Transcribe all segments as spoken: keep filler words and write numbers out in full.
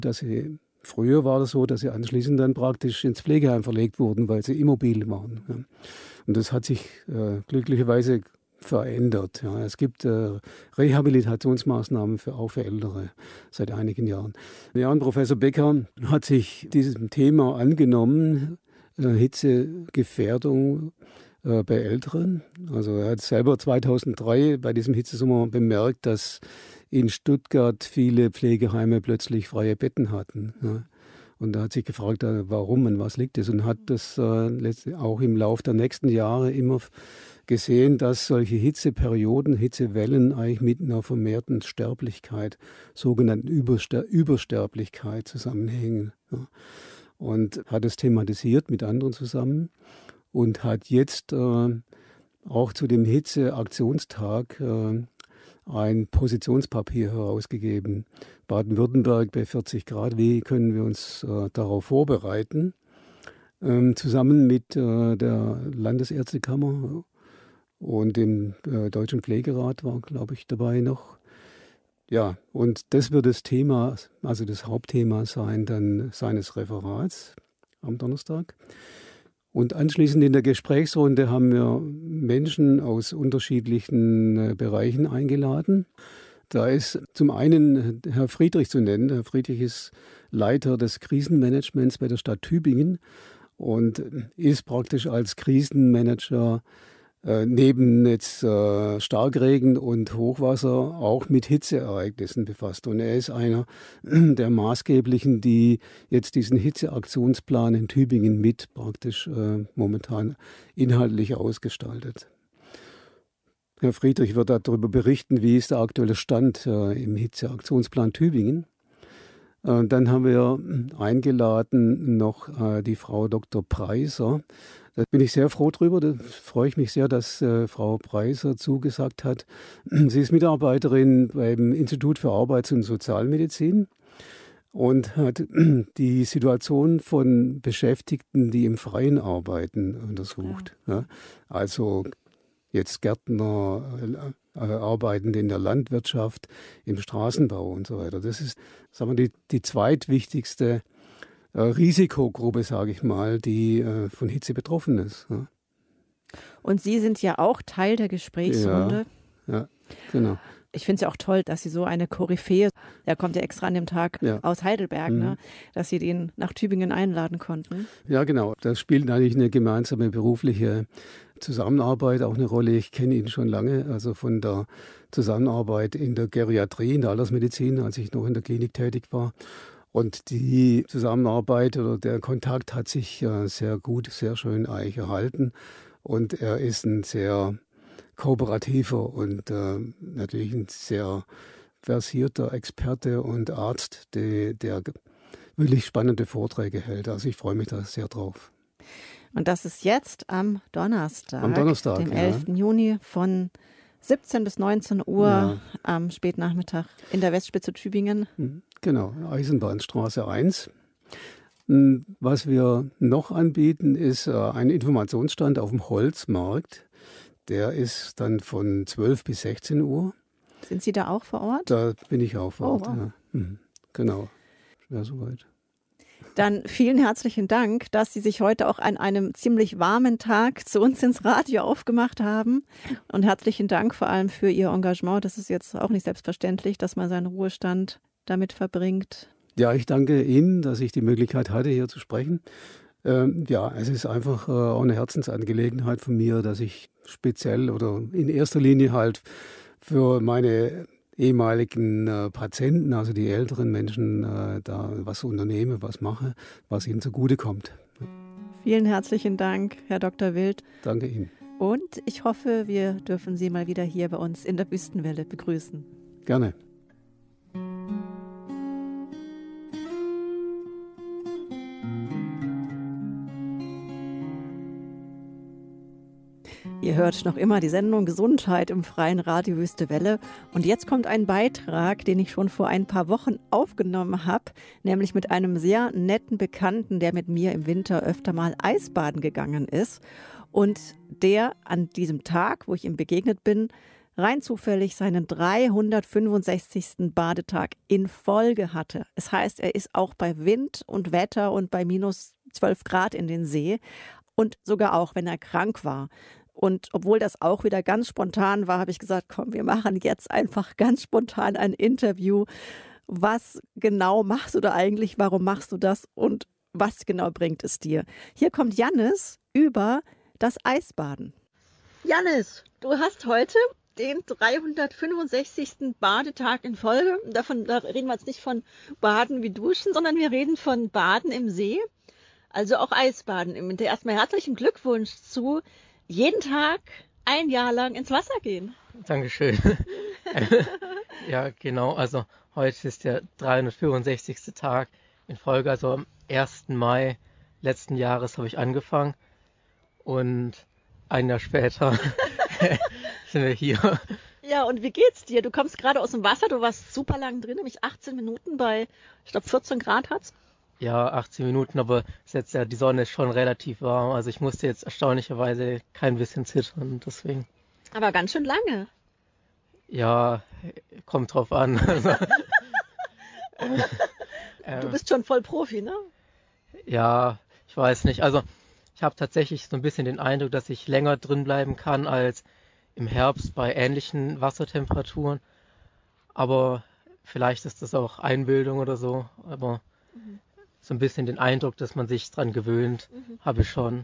dass sie, früher war das so, dass sie anschließend dann praktisch ins Pflegeheim verlegt wurden, weil sie immobil waren. Ja. Und das hat sich äh, glücklicherweise verändert. Ja. Es gibt äh, Rehabilitationsmaßnahmen für, auch für Ältere seit einigen Jahren. Ja, und Professor Becker hat sich diesem Thema angenommen, äh, Hitzegefährdung äh, bei Älteren. Also er hat selber zweitausenddrei bei diesem Hitzesommer bemerkt, dass in Stuttgart viele Pflegeheime plötzlich freie Betten hatten. Ja. Und er hat sich gefragt, warum und was liegt es, und hat das äh, auch im Laufe der nächsten Jahre immer gesehen, dass solche Hitzeperioden, Hitzewellen eigentlich mit einer vermehrten Sterblichkeit, sogenannten Überster- Übersterblichkeit zusammenhängen. Ja. Und hat es thematisiert mit anderen zusammen und hat jetzt äh, auch zu dem Hitzeaktionstag äh, ein Positionspapier herausgegeben. Baden-Württemberg bei vierzig Grad, wie können wir uns äh, darauf vorbereiten? Ähm, zusammen mit äh, der Landesärztekammer und dem äh, Deutschen Pflegerat war, glaube ich, dabei noch. Ja, und das wird das Thema, also das Hauptthema sein dann seines Referats am Donnerstag. Und anschließend in der Gesprächsrunde haben wir Menschen aus unterschiedlichen äh, Bereichen eingeladen. Da ist zum einen Herr Friedrich zu nennen. Herr Friedrich ist Leiter des Krisenmanagements bei der Stadt Tübingen und ist praktisch als Krisenmanager äh, neben jetzt äh, Starkregen und Hochwasser auch mit Hitzeereignissen befasst. Und er ist einer der Maßgeblichen, die jetzt diesen Hitzeaktionsplan in Tübingen mit praktisch äh, momentan inhaltlich ausgestaltet. Herr Friedrich wird darüber berichten, wie ist der aktuelle Stand äh, im Hitzeaktionsplan Tübingen. Äh, dann haben wir eingeladen noch äh, die Frau Doktor Preiser. Da bin ich sehr froh drüber. Da freue ich mich sehr, dass äh, Frau Preiser zugesagt hat. Sie ist Mitarbeiterin beim Institut für Arbeits- und Sozialmedizin und hat die Situation von Beschäftigten, die im Freien arbeiten, untersucht. Ja. Ja, also jetzt Gärtner, äh, arbeitend in der Landwirtschaft, im Straßenbau und so weiter. Das ist, sagen wir, die, die zweitwichtigste äh, Risikogruppe, sage ich mal, die äh, von Hitze betroffen ist. Ja. Und Sie sind ja auch Teil der Gesprächsrunde. Ja, ja, genau. Ich finde es ja auch toll, dass Sie so eine Koryphäe, der kommt ja extra an dem Tag ja. aus Heidelberg, mhm. ne, dass Sie den nach Tübingen einladen konnten. Ja, genau. Das spielt eigentlich eine gemeinsame berufliche Zusammenarbeit auch eine Rolle. Ich kenne ihn schon lange, also von der Zusammenarbeit in der Geriatrie, in der Altersmedizin, als ich noch in der Klinik tätig war. Und die Zusammenarbeit oder der Kontakt hat sich äh, sehr gut, sehr schön eigentlich erhalten. Und er ist ein sehr kooperativer und äh, natürlich ein sehr versierter Experte und Arzt, die, der wirklich spannende Vorträge hält. Also ich freue mich da sehr drauf. Und das ist jetzt am Donnerstag, am Donnerstag, dem elften Juni von siebzehn bis neunzehn Uhr ja. am Spätnachmittag in der Westspitze Tübingen. Genau, Eisenbahnstraße eins. Was wir noch anbieten, ist ein Informationsstand auf dem Holzmarkt. Der ist dann von zwölf bis sechzehn Uhr. Sind Sie da auch vor Ort? Da bin ich auch vor Ort, oh, wow. ja. Mhm. Genau, ja, soweit. Dann vielen herzlichen Dank, dass Sie sich heute auch an einem ziemlich warmen Tag zu uns ins Radio aufgemacht haben. Und herzlichen Dank vor allem für Ihr Engagement. Das ist jetzt auch nicht selbstverständlich, dass man seinen Ruhestand damit verbringt. Ja, ich danke Ihnen, dass ich die Möglichkeit hatte, hier zu sprechen. Ähm, ja, es ist einfach äh, auch eine Herzensangelegenheit von mir, dass ich speziell oder in erster Linie halt für meine ehemaligen äh, Patienten, also die älteren Menschen, äh, da was unternehme, was mache, was ihnen zugutekommt. Vielen herzlichen Dank, Herr Doktor Wild. Danke Ihnen. Und ich hoffe, wir dürfen Sie mal wieder hier bei uns in der Wüstenwelle begrüßen. Gerne. Ihr hört noch immer die Sendung Gesundheit im freien Radio Wüstewelle. Und jetzt kommt ein Beitrag, den ich schon vor ein paar Wochen aufgenommen habe, nämlich mit einem sehr netten Bekannten, der mit mir im Winter öfter mal Eisbaden gegangen ist. Und der an diesem Tag, wo ich ihm begegnet bin, rein zufällig seinen dreihundertfünfundsechzigsten Badetag in Folge hatte. Es heißt, er ist auch bei Wind und Wetter und bei minus zwölf Grad in den See und sogar auch, wenn er krank war. Und obwohl das auch wieder ganz spontan war, habe ich gesagt, komm, wir machen jetzt einfach ganz spontan ein Interview. Was genau machst du da eigentlich? Warum machst du das? Und was genau bringt es dir? Hier kommt Jannis über das Eisbaden. Jannis, du hast heute den dreihundertfünfundsechzigsten Badetag in Folge. Davon, da reden wir jetzt nicht von Baden wie Duschen, sondern wir reden von Baden im See, also auch Eisbaden. Und erstmal herzlichen Glückwunsch zu jeden Tag ein Jahr lang ins Wasser gehen. Dankeschön. Ja, genau. Also heute ist der dreihundertfünfundsechzigste Tag in Folge. Also am ersten Mai letzten Jahres habe ich angefangen und ein Jahr später sind wir hier. Ja, und wie geht's dir? Du kommst gerade aus dem Wasser, du warst super lang drin, nämlich achtzehn Minuten bei, ich glaube, vierzehn Grad hat's. Ja, achtzehn Minuten, aber ist jetzt ja, die Sonne ist schon relativ warm. Also ich musste jetzt erstaunlicherweise kein bisschen zittern, deswegen. Aber ganz schön lange. Ja, kommt drauf an. Also, äh, du bist schon voll Profi, ne? Ja, ich weiß nicht. Also ich habe tatsächlich so ein bisschen den Eindruck, dass ich länger drin bleiben kann als im Herbst bei ähnlichen Wassertemperaturen. Aber vielleicht ist das auch Einbildung oder so. Aber mhm. so ein bisschen den Eindruck, dass man sich dran gewöhnt, mhm. habe ich schon.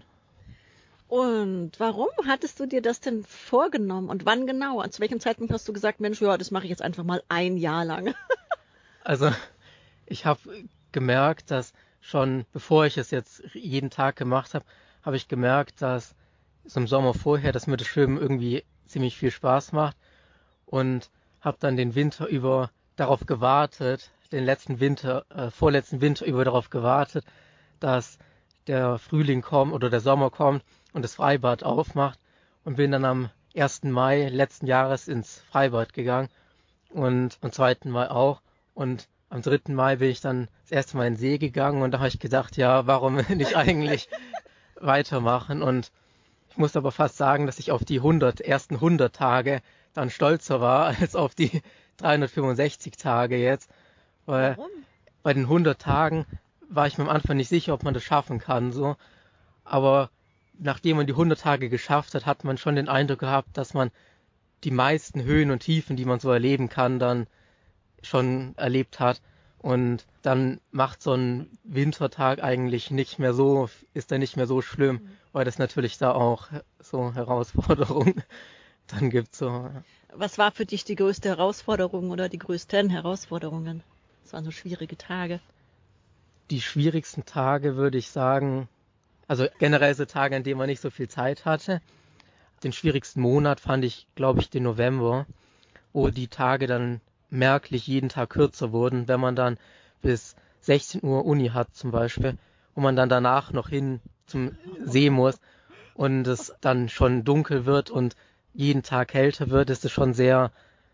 Und warum hattest du dir das denn vorgenommen und wann genau? Zu welchem Zeitpunkt hast du gesagt, Mensch, ja, das mache ich jetzt einfach mal ein Jahr lang? Also ich habe gemerkt, dass schon bevor ich es jetzt jeden Tag gemacht habe, habe ich gemerkt, dass so im Sommer vorher, dass mir das Schwimmen irgendwie ziemlich viel Spaß macht und habe dann den Winter über darauf gewartet, den letzten Winter, äh, vorletzten Winter über darauf gewartet, dass der Frühling kommt oder der Sommer kommt und das Freibad aufmacht und bin dann am ersten Mai letzten Jahres ins Freibad gegangen und am zweiten Mai auch und am dritten Mai bin ich dann das erste Mal in den See gegangen und da habe ich gedacht, ja, warum nicht eigentlich weitermachen? Und ich muss aber fast sagen, dass ich auf die hundert, ersten hundert Tage dann stolzer war als auf die dreihundertfünfundsechzig Tage jetzt. Weil warum? Bei den hundert Tagen war ich mir am Anfang nicht sicher, ob man das schaffen kann, so. Aber nachdem man die hundert Tage geschafft hat, hat man schon den Eindruck gehabt, dass man die meisten Höhen und Tiefen, die man so erleben kann, dann schon erlebt hat. Und dann macht so ein Wintertag eigentlich nicht mehr so, ist dann nicht mehr so schlimm, mhm. weil das natürlich da auch so Herausforderungen dann gibt. So. Was war für dich die größte Herausforderung oder die größten Herausforderungen? Das waren so schwierige Tage. Die schwierigsten Tage würde ich sagen, also generell so Tage, an denen man nicht so viel Zeit hatte. Den schwierigsten Monat fand ich, glaube ich, den November, wo die Tage dann merklich jeden Tag kürzer wurden, wenn man dann bis sechzehn Uhr Uni hat zum Beispiel, wo man dann danach noch hin zum See muss und es dann schon dunkel wird und jeden Tag kälter wird, ist es schon sehr,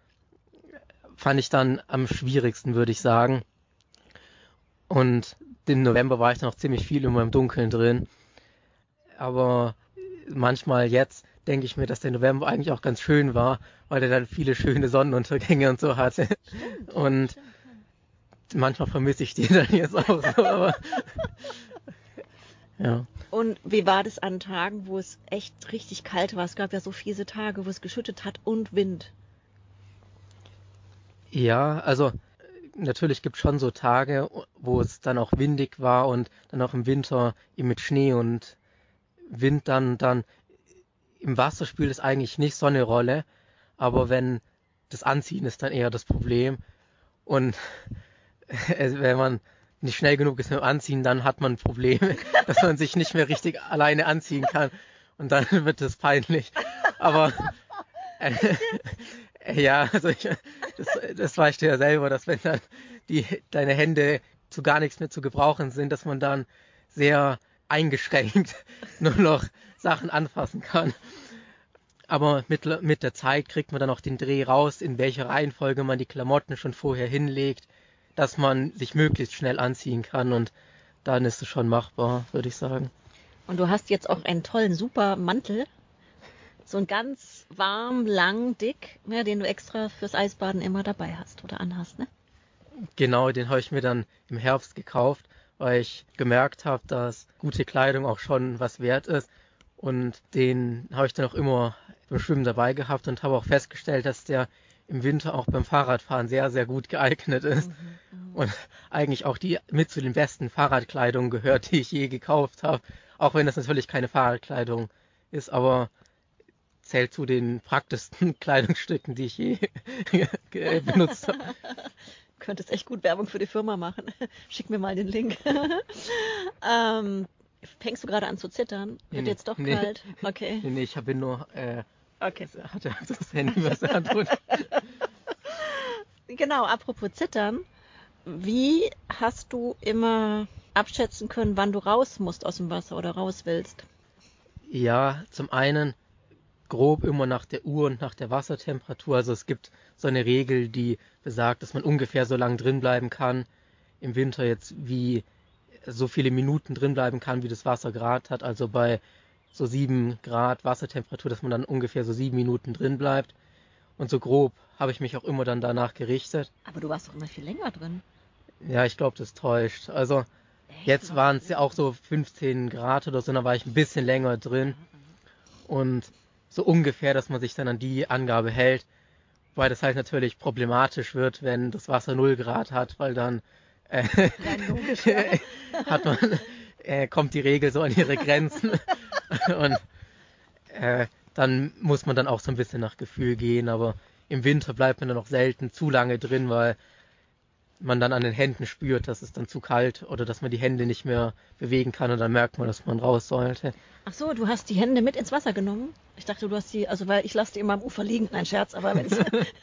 fand ich dann am schwierigsten, würde ich sagen. Und im November war ich dann noch ziemlich viel immer im Dunkeln drin. Aber manchmal jetzt denke ich mir, dass der November eigentlich auch ganz schön war, weil er dann viele schöne Sonnenuntergänge und so hatte. Stimmt, und stimmt. Manchmal vermisse ich die dann jetzt auch so. Aber ja. Und wie war das an Tagen, wo es echt richtig kalt war? Es gab ja so fiese Tage, wo es geschüttet hat und Wind. Ja, also natürlich gibt es schon so Tage, wo es dann auch windig war und dann auch im Winter eben mit Schnee und Wind dann, dann im Wasser spielt es eigentlich nicht so eine Rolle, aber wenn das Anziehen ist dann eher das Problem und wenn man nicht schnell genug ist mit dem Anziehen, dann hat man ein Problem, dass man sich nicht mehr richtig alleine anziehen kann und dann wird es peinlich. Aber äh, ja, also ich, das, das weißt du ja selber, dass wenn dann die, deine Hände zu gar nichts mehr zu gebrauchen sind, dass man dann sehr eingeschränkt nur noch Sachen anfassen kann. Aber mit, mit der Zeit kriegt man dann auch den Dreh raus, in welcher Reihenfolge man die Klamotten schon vorher hinlegt, dass man sich möglichst schnell anziehen kann und dann ist es schon machbar, würde ich sagen. Und du hast jetzt auch einen tollen, super Mantel. So ein ganz warm, lang, dick, ne, den du extra fürs Eisbaden immer dabei hast oder anhast, ne? Genau, den habe ich mir dann im Herbst gekauft, weil ich gemerkt habe, dass gute Kleidung auch schon was wert ist. Und den habe ich dann auch immer beim Schwimmen dabei gehabt und habe auch festgestellt, dass der im Winter auch beim Fahrradfahren sehr, sehr gut geeignet ist. Mhm, mh. Und eigentlich auch die mit zu den besten Fahrradkleidungen gehört, die ich je gekauft habe. Auch wenn das natürlich keine Fahrradkleidung ist, aber zählt zu den praktischsten Kleidungsstücken, die ich je benutzt habe. Du könntest echt gut Werbung für die Firma machen. Schick mir mal den Link. ähm, fängst du gerade an zu zittern? Wird nee, jetzt doch nee. kalt? Okay. Nee, nee, ich habe nur... Äh, okay. Hatte das Handy, was er tut. Genau, apropos Zittern. Wie hast du immer abschätzen können, wann du raus musst aus dem Wasser oder raus willst? Ja, zum einen grob immer nach der Uhr und nach der Wassertemperatur. Also es gibt so eine Regel, die besagt, dass man ungefähr so lange drin bleiben kann. Im Winter jetzt wie so viele Minuten drin bleiben kann, wie das Wasser Grad hat. Also bei so sieben Grad Wassertemperatur, dass man dann ungefähr so sieben Minuten drin bleibt. Und so grob habe ich mich auch immer dann danach gerichtet. Aber du warst doch immer viel länger drin. Ja, ich glaube, das täuscht. Also Echt? Jetzt waren es ja auch so fünfzehn Grad oder so, da war ich ein bisschen länger drin. Und so ungefähr, dass man sich dann an die Angabe hält. Weil das halt natürlich problematisch wird, wenn das Wasser null Grad hat, weil dann äh, hat man, äh, kommt die Regel so an ihre Grenzen. Und äh, dann muss man dann auch so ein bisschen nach Gefühl gehen, aber im Winter bleibt man dann auch selten zu lange drin, weil man dann an den Händen spürt, dass es dann zu kalt oder dass man die Hände nicht mehr bewegen kann und dann merkt man, dass man raus sollte. Ach so, du hast die Hände mit ins Wasser genommen? Ich dachte, du hast die, also weil ich lasse die immer am Ufer liegen, nein Scherz, aber wenn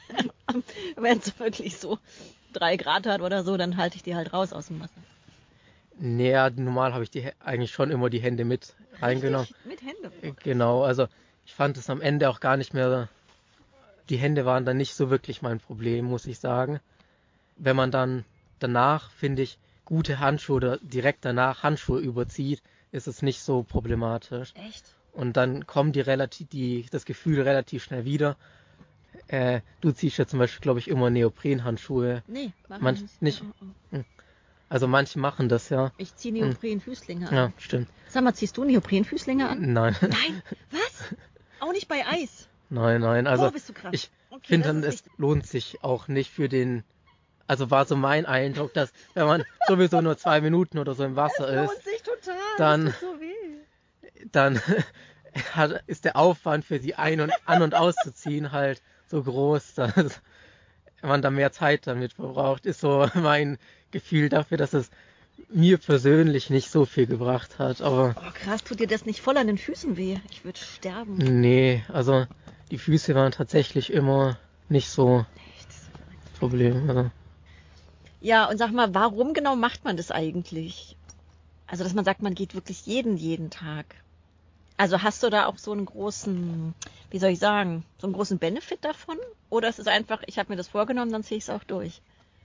es wirklich so drei Grad hat oder so, dann halte ich die halt raus aus dem Wasser. Naja, normal habe ich die eigentlich schon immer die Hände mit reingenommen. Mit Hände? Okay. Genau, also ich fand es am Ende auch gar nicht mehr, die Hände waren dann nicht so wirklich mein Problem, muss ich sagen. Wenn man dann danach, finde ich, gute Handschuhe oder direkt danach Handschuhe überzieht, ist es nicht so problematisch. Echt? Und dann kommen die relativ, die, das Gefühl relativ schnell wieder. Äh, du ziehst ja zum Beispiel, glaube ich, immer Neoprenhandschuhe. Nee, mach Manch, nicht. nicht. Oh, oh. Also manche machen das ja. Ich ziehe Neoprenfüßlinge an. Ja, stimmt. Sag mal, ziehst du Neoprenfüßlinge an? Nein. Nein? Was? Auch nicht bei Eis? Nein, nein. Also oh, bist du krass. ich okay, finde dann, es lohnt sich auch nicht für den... Also war so mein Eindruck, dass wenn man sowieso nur zwei Minuten oder so im Wasser es lohnt ist, sich total. dann, das tut so weh. dann hat, ist der Aufwand für sie ein- und an- und auszuziehen halt so groß, dass man da mehr Zeit damit verbraucht, ist so mein Gefühl dafür, dass es mir persönlich nicht so viel gebracht hat. Aber oh krass, tut dir das nicht voll an den Füßen weh? Ich würde sterben. Nee, also die Füße waren tatsächlich immer nicht so das Problem. Also. Ja, und sag mal, warum genau macht man das eigentlich? Also, dass man sagt, man geht wirklich jeden, jeden Tag. Also hast du da auch so einen großen, wie soll ich sagen, so einen großen Benefit davon? Oder ist es einfach, ich habe mir das vorgenommen, dann ziehe ich es auch durch?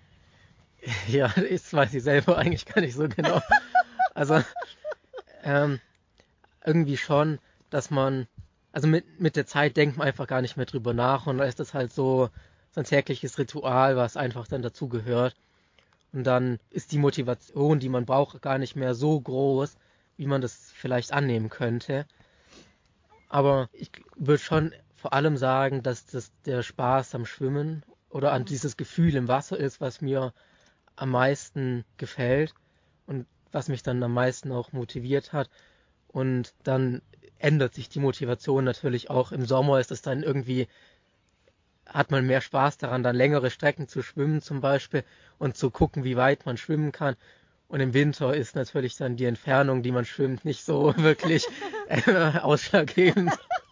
Ja, das weiß ich selber eigentlich gar nicht so genau. Also ähm, irgendwie schon, dass man, also mit, mit der Zeit denkt man einfach gar nicht mehr drüber nach und da ist das halt so, so ein tägliches Ritual, was einfach dann dazu gehört. Und dann ist die Motivation, die man braucht, gar nicht mehr so groß, wie man das vielleicht annehmen könnte. Aber ich würde schon vor allem sagen, dass das der Spaß am Schwimmen oder an dieses Gefühl im Wasser ist, was mir am meisten gefällt und was mich dann am meisten auch motiviert hat. Und dann ändert sich die Motivation natürlich auch. Im Sommer ist es dann irgendwie, hat man mehr Spaß daran, dann längere Strecken zu schwimmen zum Beispiel und zu gucken, wie weit man schwimmen kann. Und im Winter ist natürlich dann die Entfernung, die man schwimmt, nicht so wirklich äh, ausschlaggebend.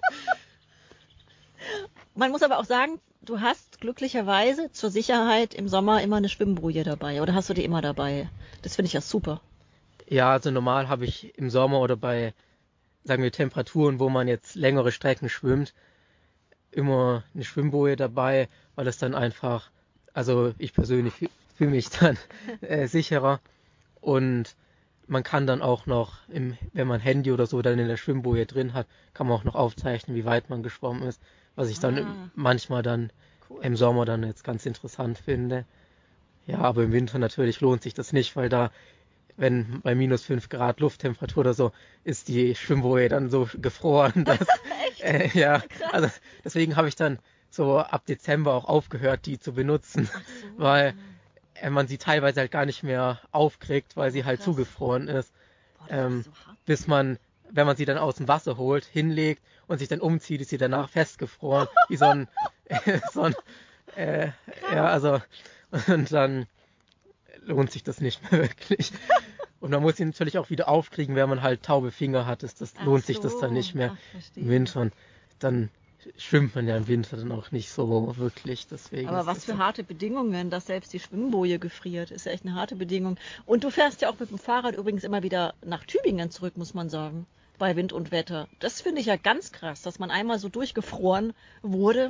Man muss aber auch sagen, du hast glücklicherweise zur Sicherheit im Sommer immer eine Schwimmbruje dabei. Oder hast du die immer dabei? Das finde ich ja super. Ja, also normal habe ich im Sommer oder bei, sagen wir, Temperaturen, wo man jetzt längere Strecken schwimmt, immer eine Schwimmboje dabei, weil es dann einfach, also ich persönlich fühle mich dann äh, sicherer und man kann dann auch noch, im, wenn man Handy oder so dann in der Schwimmboje drin hat, kann man auch noch aufzeichnen, wie weit man geschwommen ist, was ich dann Ah. manchmal dann Cool. im Sommer dann jetzt ganz interessant finde. Ja, aber im Winter natürlich lohnt sich das nicht, weil da, wenn bei minus fünf Grad Lufttemperatur oder so, ist die Schwimmboje dann so gefroren, dass, äh, ja, also deswegen habe ich dann so ab Dezember auch aufgehört, die zu benutzen, Ach so. weil äh, man sie teilweise halt gar nicht mehr aufkriegt, weil sie halt Krass. zugefroren ist, Boah, das ähm, ist so hart. bis man, wenn man sie dann aus dem Wasser holt, hinlegt und sich dann umzieht, ist sie danach festgefroren, wie so ein, äh, so ein äh, ja, also, und dann lohnt sich das nicht mehr wirklich. Und man muss ihn natürlich auch wieder aufkriegen, wenn man halt taube Finger hat, ist das, Ach lohnt sich so. das dann nicht mehr Ach, verstehe. im Winter. Und dann schwimmt man ja im Winter dann auch nicht so wirklich. Deswegen Aber ist was das für so. harte Bedingungen, dass selbst die Schwimmboje gefriert. Ist ja echt eine harte Bedingung. Und du fährst ja auch mit dem Fahrrad übrigens immer wieder nach Tübingen zurück, muss man sagen, bei Wind und Wetter. Das finde ich ja ganz krass, dass man einmal so durchgefroren wurde,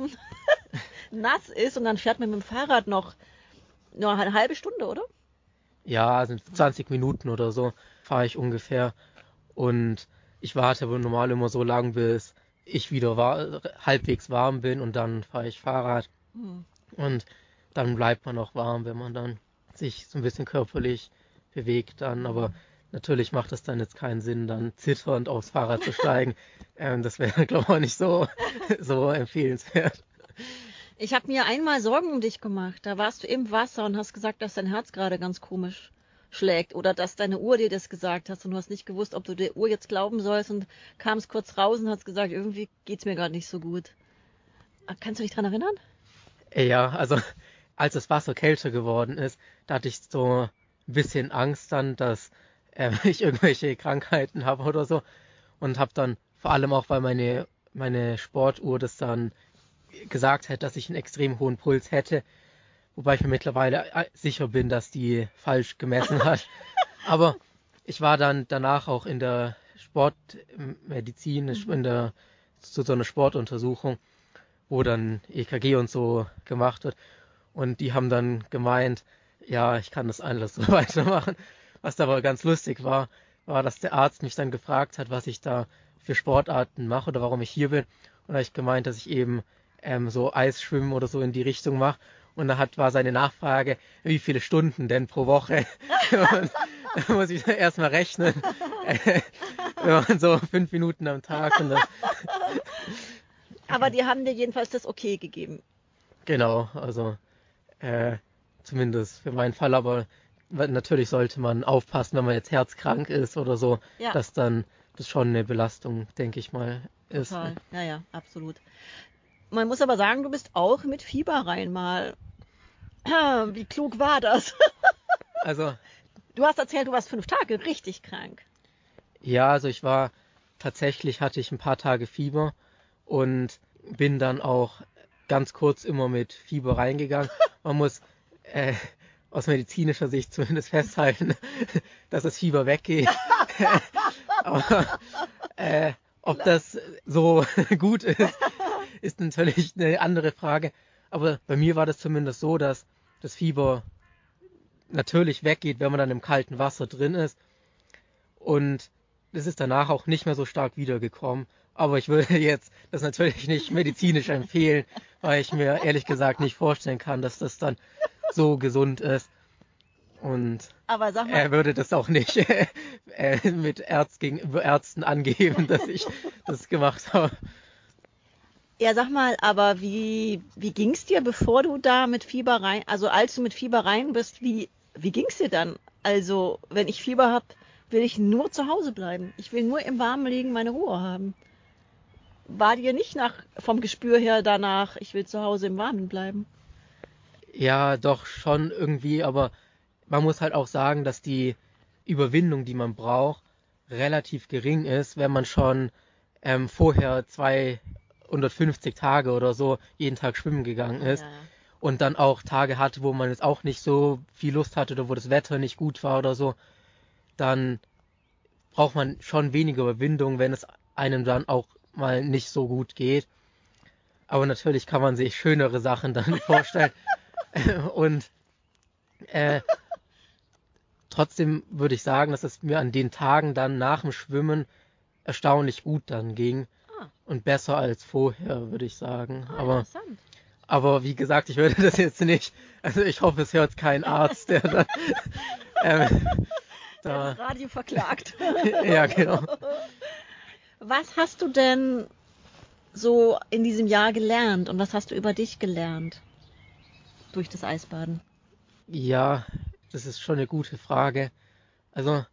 nass ist und dann fährt man mit dem Fahrrad noch, noch eine halbe Stunde, oder? Ja, sind zwanzig Minuten oder so fahre ich ungefähr. Und ich warte aber normal immer so lang, bis ich wieder war, halbwegs warm bin und dann fahre ich Fahrrad. Hm. Und dann bleibt man auch warm, wenn man dann sich so ein bisschen körperlich bewegt dann. Aber natürlich macht es dann jetzt keinen Sinn, dann zitternd aufs Fahrrad zu steigen. ähm, das wäre, glaube ich, auch nicht so, so empfehlenswert. Ich habe mir einmal Sorgen um dich gemacht. Da warst du im Wasser und hast gesagt, dass dein Herz gerade ganz komisch schlägt oder dass deine Uhr dir das gesagt hat und du hast nicht gewusst, ob du der Uhr jetzt glauben sollst und kamst kurz raus und hast gesagt, irgendwie geht's mir gerade nicht so gut. Kannst du dich dran erinnern? Ja, also als das Wasser kälter geworden ist, da hatte ich so ein bisschen Angst dann, dass äh, ich irgendwelche Krankheiten habe oder so. Und habe dann vor allem auch, weil meine, meine Sportuhr das dann gesagt hat, dass ich einen extrem hohen Puls hätte, wobei ich mir mittlerweile sicher bin, dass die falsch gemessen hat. Aber ich war dann danach auch in der Sportmedizin, in der, zu so einer Sportuntersuchung, wo dann E K G und so gemacht wird. Und die haben dann gemeint, ja, ich kann das alles so weitermachen. Was aber ganz lustig war, war, dass der Arzt mich dann gefragt hat, was ich da für Sportarten mache oder warum ich hier bin. Und da habe ich gemeint, dass ich eben ähm, so Eisschwimmen oder so in die Richtung mache. Und da hat, war seine Nachfrage, wie viele Stunden denn pro Woche? Und da muss ich erstmal rechnen. Äh, wenn man so fünf Minuten am Tag. Und dann, Aber die haben dir jedenfalls das Okay gegeben. genau, also äh, zumindest für meinen Fall. Aber natürlich sollte man aufpassen, wenn man jetzt herzkrank ist oder so, Ja. dass dann das schon eine Belastung, denke ich mal, ist. Total. Ja, ja, absolut. Man muss aber sagen, du bist auch mit Fieber rein mal. Wie klug war das? Also Du hast erzählt, du warst fünf Tage richtig krank. ja, also ich war tatsächlich, hatte ich ein paar Tage Fieber und bin dann auch ganz kurz immer mit Fieber reingegangen. Man muss äh, aus medizinischer Sicht zumindest festhalten, dass das Fieber weggeht. Aber äh, ob das so gut ist, ist natürlich eine andere Frage. Aber bei mir war das zumindest so, dass das Fieber natürlich weggeht, wenn man dann im kalten Wasser drin ist. Und es ist danach auch nicht mehr so stark wiedergekommen. Aber ich würde jetzt das natürlich nicht medizinisch empfehlen, weil ich mir ehrlich gesagt nicht vorstellen kann, dass das dann so gesund ist. Und Aber sag mal, er würde das auch nicht äh, mit Ärzt gegenüber Ärzten angeben, dass ich das gemacht habe. ja, sag mal, aber wie, wie ging's dir, bevor du da mit Fieber rein, also als du mit Fieber rein bist, wie, wie ging's dir dann? Also, wenn ich Fieber hab, will ich nur zu Hause bleiben. Ich will nur im Warmen liegen, meine Ruhe haben. War dir nicht nach, vom Gespür her danach, ich will zu Hause im Warmen bleiben? Ja, doch schon irgendwie, aber man muss halt auch sagen, dass die Überwindung, die man braucht, relativ gering ist, wenn man schon ähm, vorher zweihundertfünfzig Tage oder so jeden Tag schwimmen gegangen ist Ja, ja. und dann auch Tage hatte, wo man jetzt auch nicht so viel Lust hatte oder wo das Wetter nicht gut war oder so, dann braucht man schon weniger Überwindung, wenn es einem dann auch mal nicht so gut geht. Aber natürlich kann man sich schönere Sachen dann vorstellen. Und äh, trotzdem würde ich sagen, dass es mir an den Tagen dann nach dem Schwimmen erstaunlich gut dann ging. Ah. Und besser als vorher, würde ich sagen. Ah, aber, interessant. aber wie gesagt, ich würde das jetzt nicht, also ich hoffe, es hört kein Arzt, der dann ähm, da, das Radio verklagt. Ja, genau. Was hast du denn so in diesem Jahr gelernt und was hast du über dich gelernt durch das Eisbaden? Ja, das ist schon eine gute Frage. Also,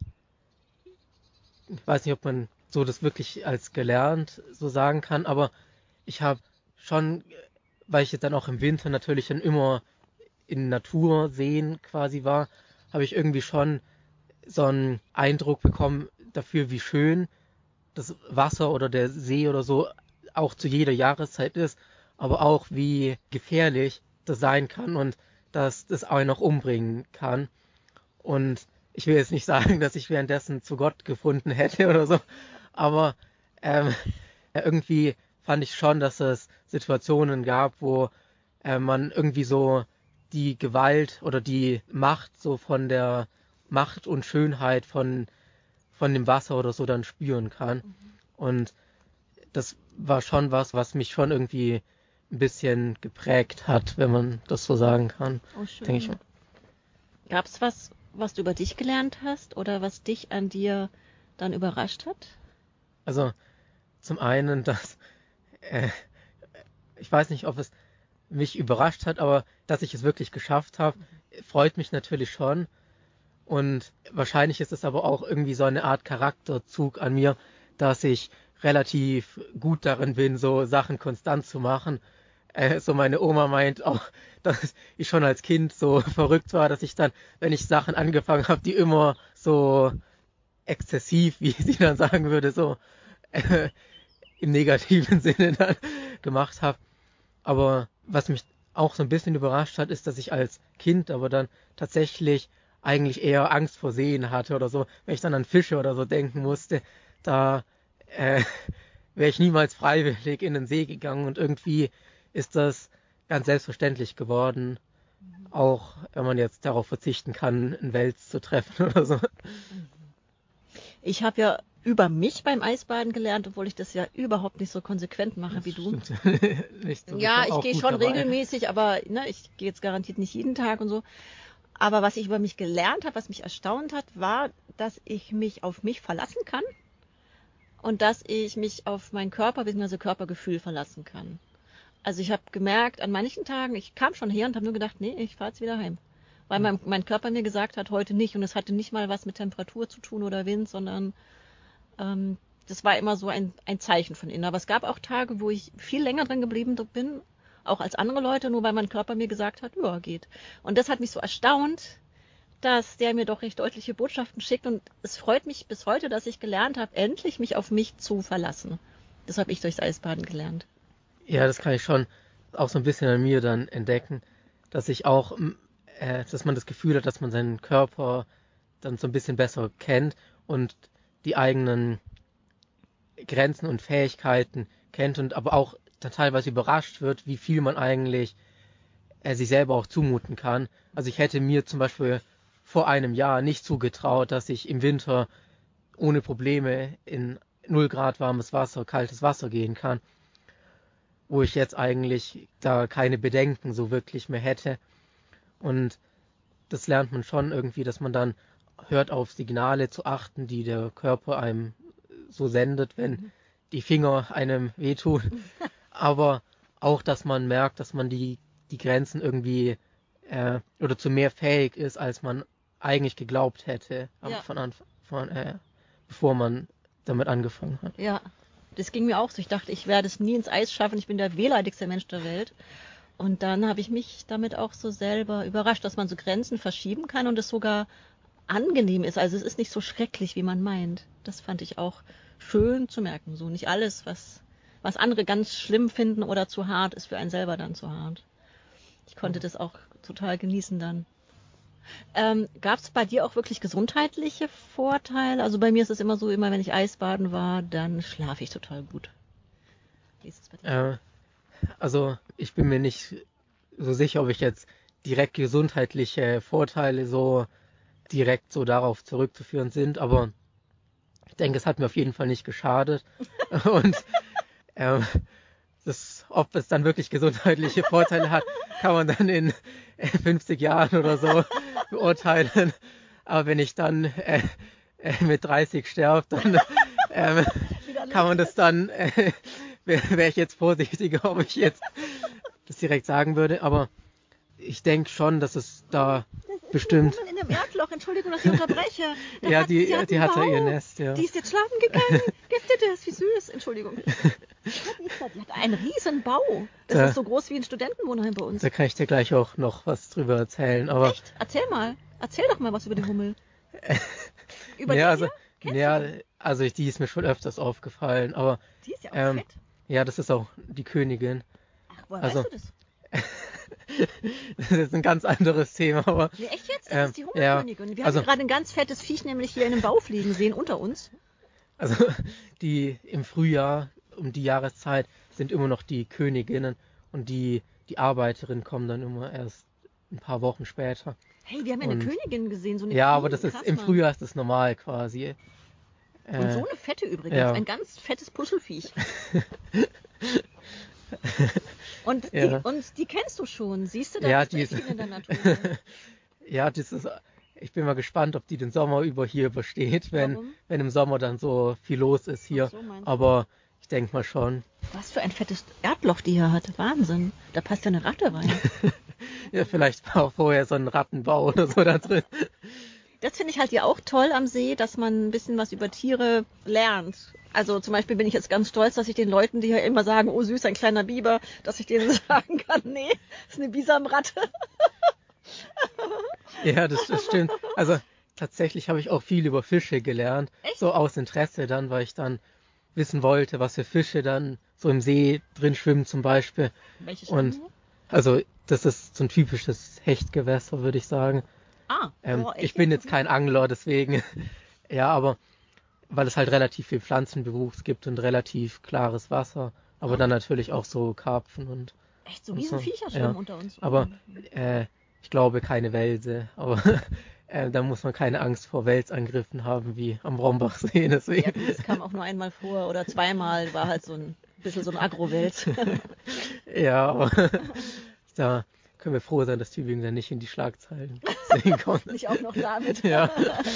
ich weiß nicht, ob man so das wirklich als gelernt so sagen kann, aber ich habe schon, weil ich jetzt dann auch im Winter natürlich dann immer in Natur sehen quasi war, habe ich irgendwie schon so einen Eindruck bekommen dafür, wie schön das Wasser oder der See oder so auch zu jeder Jahreszeit ist, aber auch wie gefährlich das sein kann und dass das einen auch umbringen kann. Und ich will jetzt nicht sagen, dass ich währenddessen zu Gott gefunden hätte oder so, aber ähm, irgendwie fand ich schon, dass es Situationen gab, wo äh, man irgendwie so die Gewalt oder die Macht so von der Macht und Schönheit von, von dem Wasser oder so dann spüren kann. Mhm. Und das war schon was, was mich schon irgendwie ein bisschen geprägt hat, wenn man das so sagen kann. Oh, schön. Denke ich. Gab es was, was du über dich gelernt hast oder was dich an dir dann überrascht hat? Also zum einen, dass äh, ich weiß nicht, ob es mich überrascht hat, aber dass ich es wirklich geschafft habe, freut mich natürlich schon. Und wahrscheinlich ist es aber auch irgendwie so eine Art Charakterzug an mir, dass ich relativ gut darin bin, so Sachen konstant zu machen. Äh, so meine Oma meint auch, dass ich schon als Kind so verrückt war, dass ich dann, wenn ich Sachen angefangen habe, die immer so exzessiv, wie sie dann sagen würde, so äh, im negativen Sinne dann gemacht habe. Aber was mich auch so ein bisschen überrascht hat, ist, dass ich als Kind aber dann tatsächlich eigentlich eher Angst vor Seen hatte oder so. Wenn ich dann an Fische oder so denken musste, da äh, wäre ich niemals freiwillig in den See gegangen und irgendwie ist das ganz selbstverständlich geworden, auch wenn man jetzt darauf verzichten kann, einen Wels zu treffen oder so. Ich habe ja über mich beim Eisbaden gelernt, obwohl ich das ja überhaupt nicht so konsequent mache Das wie du. nicht so, ja, ich ich gehe schon dabei. regelmäßig, aber ne, ich gehe jetzt garantiert nicht jeden Tag und so. Aber was ich über mich gelernt habe, was mich erstaunt hat, war, dass ich mich auf mich verlassen kann und dass ich mich auf meinen Körper bzw. Körpergefühl verlassen kann. Also ich habe gemerkt, an manchen Tagen, ich kam schon her und habe nur gedacht, nee, ich fahre jetzt wieder heim. Weil mein, mein Körper mir gesagt hat, heute nicht. Und es hatte nicht mal was mit Temperatur zu tun oder Wind, sondern ähm, das war immer so ein, ein Zeichen von innen. Aber es gab auch Tage, wo ich viel länger drin geblieben bin, auch als andere Leute, nur weil mein Körper mir gesagt hat, ja, geht. Und das hat mich so erstaunt, dass der mir doch recht deutliche Botschaften schickt. Und es freut mich bis heute, dass ich gelernt habe, endlich mich auf mich zu verlassen. Das habe ich durchs Eisbaden gelernt. Ja, das kann ich schon auch so ein bisschen an mir dann entdecken, dass ich auch, äh, dass man das Gefühl hat, dass man seinen Körper dann so ein bisschen besser kennt und die eigenen Grenzen und Fähigkeiten kennt und aber auch dann teilweise überrascht wird, wie viel man eigentlich äh, sich selber auch zumuten kann. Also ich hätte mir zum Beispiel vor einem Jahr nicht zugetraut, dass ich im Winter ohne Probleme in null Grad warmes Wasser, kaltes Wasser gehen kann, wo ich jetzt eigentlich da keine Bedenken so wirklich mehr hätte. Und das lernt man schon irgendwie, dass man dann hört auf Signale zu achten, die der Körper einem so sendet, wenn die Finger einem wehtun. Aber auch, dass man merkt, dass man die, die Grenzen irgendwie äh, oder zu mehr fähig ist, als man eigentlich geglaubt hätte, ja. von Anfang, von, äh, bevor man damit angefangen hat. Ja, das ging mir auch so. Ich dachte, ich werde es nie ins Eis schaffen. Ich bin der wehleidigste Mensch der Welt. Und dann habe ich mich damit auch so selber überrascht, dass man so Grenzen verschieben kann und es sogar angenehm ist. Also es ist nicht so schrecklich, wie man meint. Das fand ich auch schön zu merken. So nicht alles, was, was andere ganz schlimm finden oder zu hart, ist für einen selber dann zu hart. Ich konnte das auch total genießen dann. Ähm, gab es bei dir auch wirklich gesundheitliche Vorteile? Also bei mir ist es immer so, immer wenn ich Eisbaden war, dann schlafe ich total gut. Wie ist es bei dir? Äh, also ich bin mir nicht so sicher, ob ich jetzt direkt gesundheitliche Vorteile so direkt so darauf zurückzuführen sind, aber ich denke, es hat mir auf jeden Fall nicht geschadet. Und ähm, das, ob es dann wirklich gesundheitliche Vorteile hat, kann man dann in fünfzig Jahren oder so beurteilen. Aber wenn ich dann äh, äh, mit dreißig sterbe, dann ähm, kann man das dann, äh, wäre wär ich jetzt vorsichtiger, ob ich jetzt das direkt sagen würde. Aber ich denke schon, dass es da bestimmt... In einem Erdloch, Entschuldigung, dass ich unterbreche. Da ja, hat, die, die, die hatte ihr Nest, ja. Die ist jetzt schlafen gegangen. Wisst ihr das? Wie süß. Entschuldigung. Die hat einen riesen Bau. Das Da- ist so groß wie ein Studentenwohnheim bei uns. Da kann ich dir gleich auch noch was drüber erzählen. Aber Echt? Erzähl mal. Erzähl doch mal was über die Hummel. Über ja, die also, hier? Kennst ja, du also ich, die ist mir schon öfters aufgefallen. Aber die? Die ist ja auch ähm, fett. ja, das ist auch die Königin. Ach, woher also- weißt du das? Das ist ein ganz anderes Thema, aber Nee, echt jetzt? Das ähm, ist die ja, Hummelkönigin. Wir also- haben gerade ein ganz fettes Viech nämlich hier in einem Bau fliegen sehen unter uns. also die im Frühjahr um die Jahreszeit sind immer noch die Königinnen und die, die Arbeiterinnen kommen dann immer erst ein paar Wochen später. Hey, wir haben ja eine Und- Königin gesehen. So eine Ja, Queen. aber das ist Krass, im Mann. Frühjahr ist das normal quasi. Und Äh, so eine fette übrigens. ja. Ein ganz fettes Puschelviech. Und, Ja. die, und die kennst du schon. Siehst du, da Ja, bist du die echt ist- viel in der Natur. ja, das ist, ich bin mal gespannt, ob die den Sommer über hier übersteht, wenn, Warum? wenn im Sommer dann so viel los ist hier. Ach so, meinst du? Aber ich denke mal schon. Was für ein fettes Erdloch die hier hat. Wahnsinn. Da passt ja eine Ratte rein. Ja, vielleicht war auch vorher so ein Rattenbau oder so da drin. Das finde ich halt ja auch toll am See, dass man ein bisschen was über Tiere lernt. Also zum Beispiel bin ich jetzt ganz stolz, dass ich den Leuten, die ja immer sagen, oh süß, ein kleiner Biber, dass ich denen sagen kann, nee, das ist eine Bisamratte. Ja, das, das stimmt. Also tatsächlich habe ich auch viel über Fische gelernt. Echt? So aus Interesse dann, weil ich dann wissen wollte, was für Fische dann so im See drin schwimmen zum Beispiel. Welche Und- Schwimmen? Also das ist so ein typisches Hechtgewässer, würde ich sagen. Ah, Ähm, oh, echt ich bin jetzt? jetzt kein Angler, deswegen. Ja, aber weil es halt relativ viel Pflanzenbewuchs gibt und relativ klares Wasser. Aber dann natürlich auch so Karpfen und. Echt, so und Riesenviecher so. schwimmen Ja. unter uns. Aber äh, ich glaube keine Welse. Aber äh, da muss man keine Angst vor Welsangriffen haben wie am Brombachsee. ja, Deswegen. gut, das kam auch nur einmal vor oder zweimal, war halt so ein bisschen so ein Agrowelt. Ja, aber da können wir froh sein, dass Tübingen dann nicht in die Schlagzeilen sehen konnte. Nicht auch noch damit. Ja.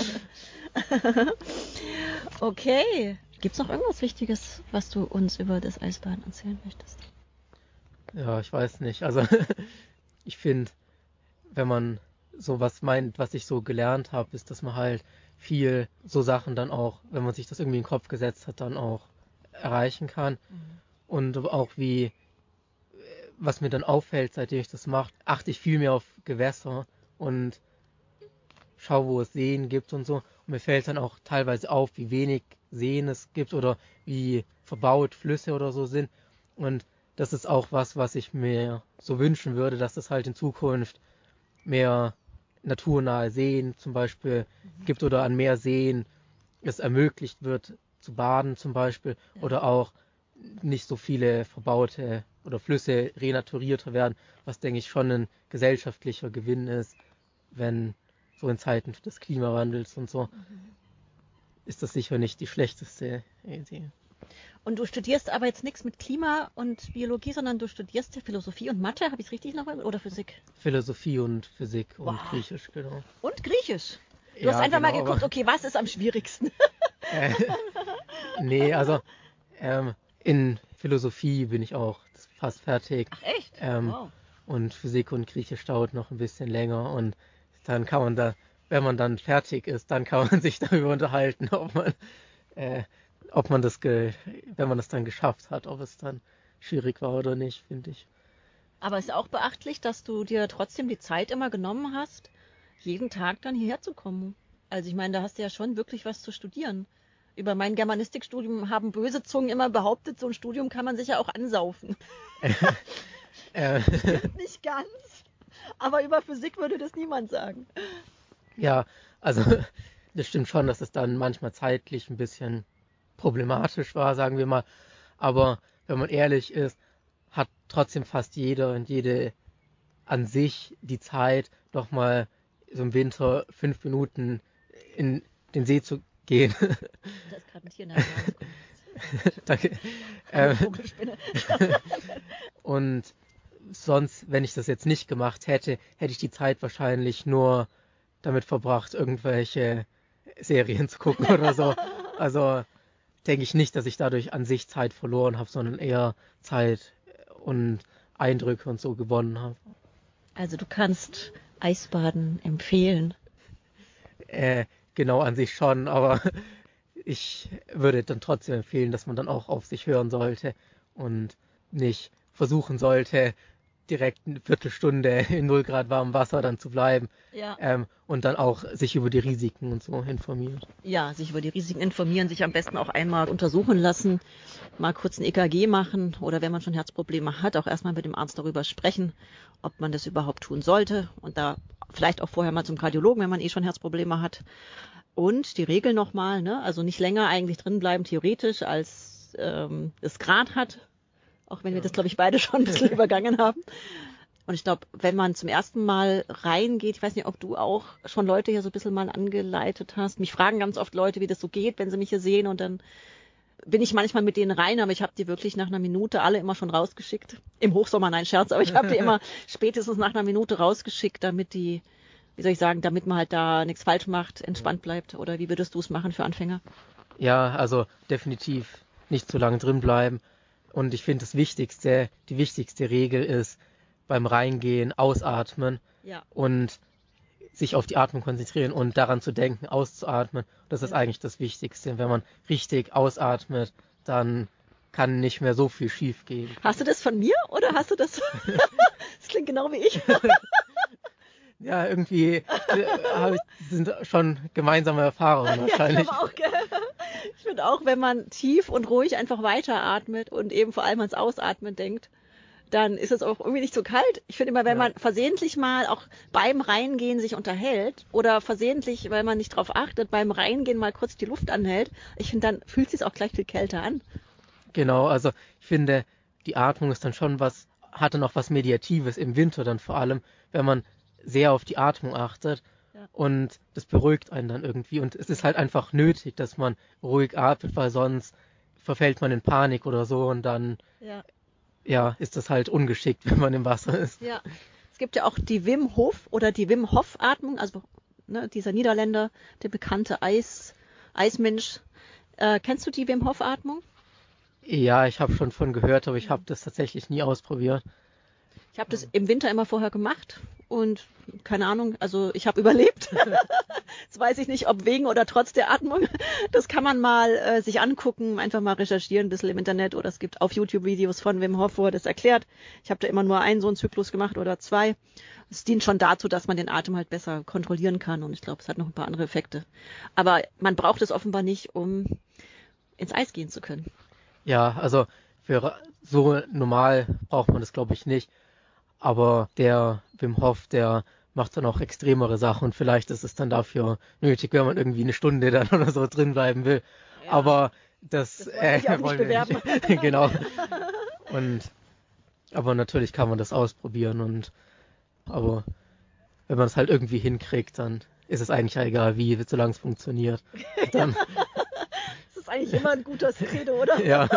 Okay. Gibt's noch irgendwas Wichtiges, was du uns über das Eisbaden erzählen möchtest? Ja, ich weiß nicht. Also ich finde, wenn man sowas meint, was ich so gelernt habe, ist, dass man halt viel so Sachen dann auch, wenn man sich das irgendwie in den Kopf gesetzt hat, dann auch erreichen kann. Und auch wie, was mir dann auffällt, seitdem ich das mache, achte ich viel mehr auf Gewässer und schaue, wo es Seen gibt und so. Und mir fällt dann auch teilweise auf, wie wenig Seen es gibt oder wie verbaut Flüsse oder so sind. Und das ist auch was, was ich mir so wünschen würde, dass es halt in Zukunft mehr naturnahe Seen zum Beispiel gibt oder an mehr Seen es ermöglicht wird zu baden zum Beispiel Ja. oder auch nicht so viele verbaute oder Flüsse renaturierter werden, was denke ich schon ein gesellschaftlicher Gewinn ist, wenn so in Zeiten des Klimawandels und so ist das sicher nicht die schlechteste Idee. Und du studierst aber jetzt nichts mit Klima und Biologie, sondern du studierst ja Philosophie und Mathe, habe ich es richtig noch mal? Oder Physik? Philosophie und Physik und Wow. Griechisch, genau. Und Griechisch. Du Ja, hast einfach mal genau, geguckt, aber- okay, was ist am schwierigsten? Äh, nee, also ähm, in Philosophie bin ich auch fast fertig. Ach echt? Ähm, Wow. Und Physik und Griechisch dauert noch ein bisschen länger und dann kann man da, wenn man dann fertig ist, dann kann man sich darüber unterhalten, ob man, äh, ob man das, ge wenn man das dann geschafft hat, ob es dann schwierig war oder nicht, finde ich. Aber es ist auch beachtlich, dass du dir trotzdem die Zeit immer genommen hast, jeden Tag dann hierher zu kommen. Also ich meine, da hast du ja schon wirklich was zu studieren. Über mein Germanistikstudium haben böse Zungen immer behauptet, so ein Studium kann man sich ja auch ansaufen. Äh, Nicht ganz. Aber über Physik würde das niemand sagen. ja, also das stimmt schon, dass es dann manchmal zeitlich ein bisschen problematisch war, sagen wir mal. Aber wenn man ehrlich ist, hat trotzdem fast jeder und jede an sich die Zeit, doch mal so im Winter fünf Minuten in den See zu gehen. Da ist gerade ein Tier in der Nase. Danke. Ähm, und sonst, wenn ich das jetzt nicht gemacht hätte, hätte ich die Zeit wahrscheinlich nur damit verbracht, irgendwelche Serien zu gucken oder so. Also denke ich nicht, dass ich dadurch an sich Zeit verloren habe, sondern eher Zeit und Eindrücke und so gewonnen habe. Also du kannst Eisbaden empfehlen? Äh, genau, an sich schon, aber ich würde dann trotzdem empfehlen, dass man dann auch auf sich hören sollte und nicht versuchen sollte, direkt eine Viertelstunde in null Grad warmem Wasser dann zu bleiben. Ja. Ähm, und dann auch sich über die Risiken und so informieren. Ja, sich über die Risiken informieren, sich am besten auch einmal untersuchen lassen, mal kurz ein E K G machen oder wenn man schon Herzprobleme hat, auch erstmal mit dem Arzt darüber sprechen, ob man das überhaupt tun sollte und da vielleicht auch vorher mal zum Kardiologen, wenn man eh schon Herzprobleme hat. Und die Regel nochmal, ne? Also nicht länger eigentlich drin bleiben, theoretisch, als ähm, es Grad hat. Auch wenn wir das, glaube ich, beide schon ein bisschen übergangen haben. Und ich glaube, wenn man zum ersten Mal reingeht, ich weiß nicht, ob du auch schon Leute hier so ein bisschen mal angeleitet hast. Mich fragen ganz oft Leute, wie das so geht, wenn sie mich hier sehen. Und dann bin ich manchmal mit denen rein, aber ich habe die wirklich nach einer Minute alle immer schon rausgeschickt. Im Hochsommer, nein, Scherz, aber ich habe die immer spätestens nach einer Minute rausgeschickt, damit die, wie soll ich sagen, damit man halt da nichts falsch macht, entspannt bleibt. Oder wie würdest du es machen für Anfänger? Ja, also definitiv nicht zu lange drin bleiben. Und ich finde, das Wichtigste, die wichtigste Regel ist, beim Reingehen ausatmen Ja. und sich auf die Atmung konzentrieren und daran zu denken, auszuatmen. Das ist Ja. eigentlich das Wichtigste. Wenn man richtig ausatmet, dann kann nicht mehr so viel schief gehen. Hast du das von mir oder hast du das? Das klingt genau wie ich. Ja, irgendwie äh, hab ich, sind schon gemeinsame Erfahrungen wahrscheinlich. Ja, ich auch, gell? Ich finde auch, wenn man tief und ruhig einfach weiteratmet und eben vor allem ans Ausatmen denkt, dann ist es auch irgendwie nicht so kalt. Ich finde immer, wenn Ja. man versehentlich mal auch beim Reingehen sich unterhält oder versehentlich, weil man nicht drauf achtet, beim Reingehen mal kurz die Luft anhält, ich finde, dann fühlt es sich auch gleich viel kälter an. Genau, also ich finde, die Atmung ist dann schon was, hatte noch was Mediatives im Winter dann vor allem, wenn man sehr auf die Atmung achtet. Ja. Und das beruhigt einen dann irgendwie. Und es ist halt einfach nötig, dass man ruhig atmet, weil sonst verfällt man in Panik oder so und dann Ja. ja, ist das halt ungeschickt, wenn man im Wasser ist. Ja. Es gibt ja auch die Wim Hof oder die Wim Hof Atmung, also ne, dieser Niederländer, der bekannte Eis, Eismensch. Äh, kennst du die Wim Hof Atmung? Ja, ich habe schon von gehört, aber ich habe das tatsächlich nie ausprobiert. Ich habe das im Winter immer vorher gemacht und keine Ahnung, also ich habe überlebt. Jetzt weiß ich nicht, ob wegen oder trotz der Atmung. Das kann man mal äh, sich angucken, einfach mal recherchieren, ein bisschen im Internet oder es gibt auf YouTube Videos von Wim Hof, wo er das erklärt. Ich habe da immer nur einen so einen Zyklus gemacht oder zwei. Es dient schon dazu, dass man den Atem halt besser kontrollieren kann und ich glaube, es hat noch ein paar andere Effekte. Aber man braucht es offenbar nicht, um ins Eis gehen zu können. Ja, also für so normal braucht man das, glaube ich, nicht. Aber der Wim Hof, der macht dann auch extremere Sachen und vielleicht ist es dann dafür nötig, wenn man irgendwie eine Stunde dann oder so drin bleiben will. Ja, aber das, das wollte ich auch äh, nicht wollen wir bewerben. nicht. Genau. Und aber natürlich kann man das ausprobieren und aber wenn man es halt irgendwie hinkriegt, dann ist es eigentlich egal wie, solange es funktioniert. Dann, Das ist eigentlich immer ein guter Credo, oder? ja.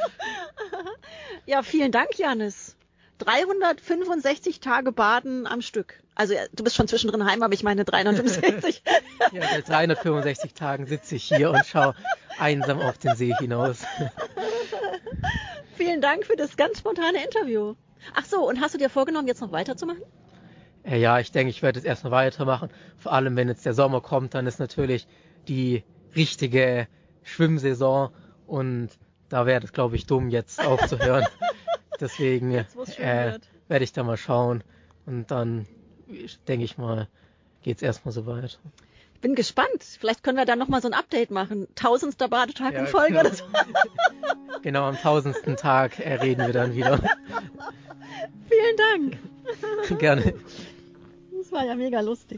Ja, vielen Dank, Janis. dreihundertfünfundsechzig Tage baden am Stück. Also ja, du bist schon zwischendrin heim, aber ich meine dreihundertfünfundsechzig. Ja, seit dreihundertfünfundsechzig Tagen sitze ich hier und schaue einsam auf den See hinaus. Vielen Dank für das ganz spontane Interview. Ach so, und hast du dir vorgenommen, jetzt noch weiterzumachen? Äh, Ja, ich denke, ich werde jetzt erstmal weitermachen. Vor allem, wenn jetzt der Sommer kommt, dann ist natürlich die richtige Schwimmsaison und da wäre es, glaube ich, dumm, jetzt aufzuhören. Deswegen Jetzt, wo es schön äh, wird. werde ich da mal schauen und dann, denke ich mal, geht es erstmal so weiter. Ich bin gespannt. Vielleicht können wir dann nochmal so ein Update machen. Tausendster Badetag Ja, in Folge genau. oder so. Genau, am tausendsten Tag äh, reden wir dann wieder. Vielen Dank. Gerne. Das war ja mega lustig.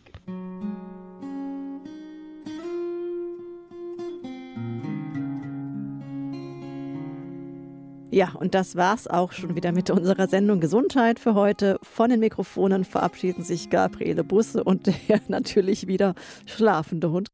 Ja, und das war's auch schon wieder mit unserer Sendung Gesundheit für heute. Von den Mikrofonen verabschieden sich Gabriele Busse und der natürlich wieder schlafende Hund